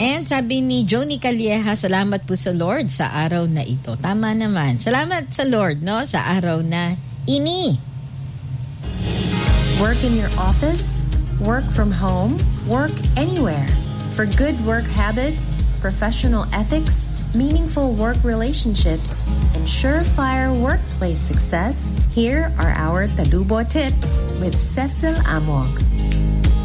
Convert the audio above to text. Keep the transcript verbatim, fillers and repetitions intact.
And sabi ni Joni Calieja, salamat po sa Lord sa araw na ito. Tama naman. Salamat sa Lord, no? Sa araw na ini. Work in your office, work from home, work anywhere. For good work habits, professional ethics, meaningful work relationships, and surefire workplace success, here are our Tadubo tips with Cecil Amog.